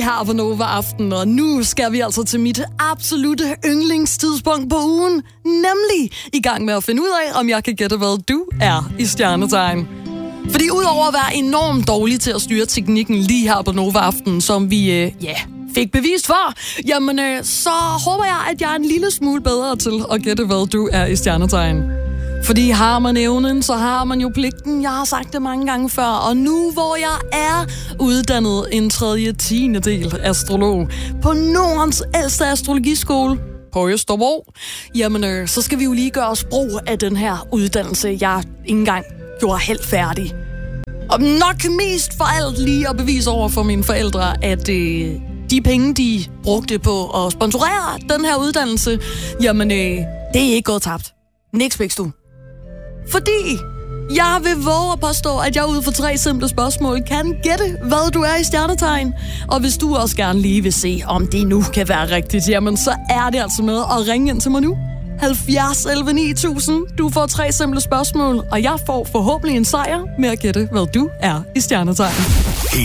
her på Nova Aften, og nu skal vi altså til mit absolutte yndlingstidspunkt på ugen, nemlig i gang med at finde ud af, om jeg kan gætte, hvad du er i stjernetegn. Fordi udover at være enormt dårlig til at styre teknikken lige her på Nova Aften, som vi, fik bevist for, jamen så håber jeg, at jeg er en lille smule bedre til at gætte, hvad du er i stjernetegn. Fordi har man evnen, så har man jo pligten. Jeg har sagt det mange gange før, og nu hvor jeg er uddannet en 3/10 astrolog på Nordens ældste astrologiskole på Østerbro, jamen så skal vi jo lige gøre os brug af den her uddannelse, jeg ikke engang gjorde helt færdig. Og nok mest for alt lige at bevise over for mine forældre, at de penge, de brugte på at sponsorere den her uddannelse, jamen det er ikke gået tabt. Niks bæks du. Fordi jeg vil våge at påstå, at jeg ud fra 3 simple spørgsmål kan gætte, hvad du er i stjernetegn. Og hvis du også gerne lige vil se, om det nu kan være rigtigt, jamen så er det altså med at ringe ind til mig nu. 70 11 9000. Du får 3 simple spørgsmål, og jeg får forhåbentlig en sejr med at gætte, hvad du er i stjernetegn.